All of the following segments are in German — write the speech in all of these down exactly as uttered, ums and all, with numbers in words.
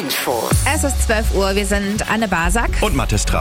Infos. Es ist zwölf Uhr, wir sind Anne Basak und Mathis Trapp.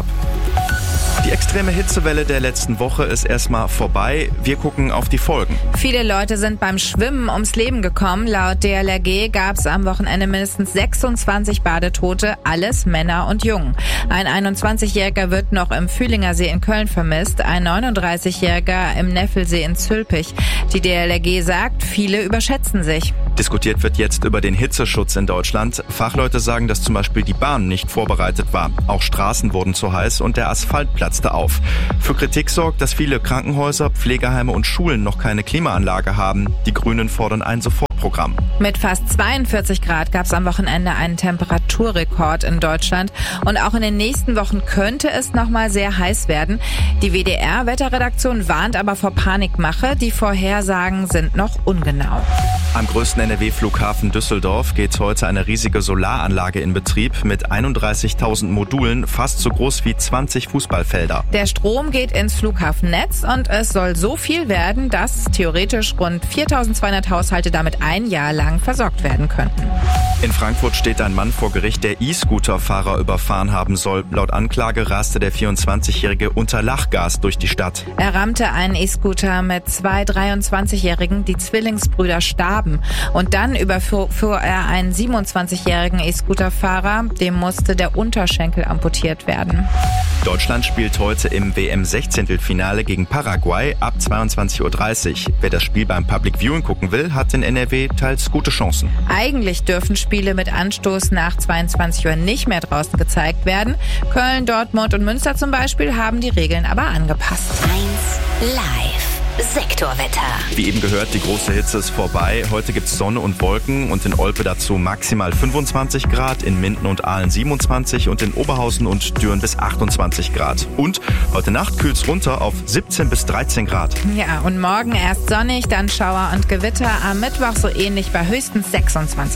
Die extreme Hitzewelle der letzten Woche ist erstmal vorbei. Wir gucken auf die Folgen. Viele Leute sind beim Schwimmen ums Leben gekommen. Laut D L R G gab es am Wochenende mindestens sechsundzwanzig Badetote, alles Männer und Jungen. Ein einundzwanzigjähriger wird noch im Fühlinger See in Köln vermisst, ein neununddreißigjähriger im Neffelsee in Zülpich. Die D L R G sagt, viele überschätzen sich. Diskutiert wird jetzt über den Hitzeschutz in Deutschland. Fachleute sagen, dass zum Beispiel die Bahn nicht vorbereitet war. Auch Straßen wurden zu heiß und der Asphalt platzte auf. Für Kritik sorgt, dass viele Krankenhäuser, Pflegeheime und Schulen noch keine Klimaanlage haben. Die Grünen fordern ein Sofortprogramm. Mit fast zweiundvierzig Grad gab es am Wochenende einen Temperaturrekord in Deutschland. Und auch in den nächsten Wochen könnte es nochmal sehr heiß werden. Die W D R-Wetterredaktion warnt aber vor Panikmache. Die Vorhersagen sind noch ungenau. Am größten N R W-Flughafen Düsseldorf geht heute eine riesige Solaranlage in Betrieb mit einunddreißigtausend Modulen, fast so groß wie zwanzig Fußballfelder. Der Strom geht ins Flughafennetz und es soll so viel werden, dass theoretisch rund viertausendzweihundert Haushalte damit ein Jahr lang versorgt werden könnten. In Frankfurt steht ein Mann vor Gericht, der E-Scooter-Fahrer überfahren haben soll. Laut Anklage raste der vierundzwanzigjährige unter Lachgas durch die Stadt. Er rammte einen E-Scooter mit zwei dreiundzwanzigjährigen, die Zwillingsbrüder starben. Und dann überfuhr er einen siebenundzwanzigjährigen E-Scooter-Fahrer, dem musste der Unterschenkel amputiert werden. Deutschland spielt heute im W M-Sechzehntelfinale gegen Paraguay ab zweiundzwanzig Uhr dreißig. Wer das Spiel beim Public Viewing gucken will, hat in N R W teils gute Chancen. Eigentlich dürfen Spiele mit Anstoß nach zweiundzwanzig Uhr nicht mehr draußen gezeigt werden. Köln, Dortmund und Münster zum Beispiel haben die Regeln aber angepasst. eins live. Sektorwetter. Wie eben gehört, die große Hitze ist vorbei. Heute gibt's Sonne und Wolken und in Olpe dazu maximal fünfundzwanzig Grad, in Minden und Aalen siebenundzwanzig und in Oberhausen und Düren bis achtundzwanzig Grad. Und heute Nacht kühlt's runter auf siebzehn bis dreizehn Grad. Ja, und morgen erst sonnig, dann Schauer und Gewitter. Am Mittwoch so ähnlich bei höchstens sechsundzwanzig.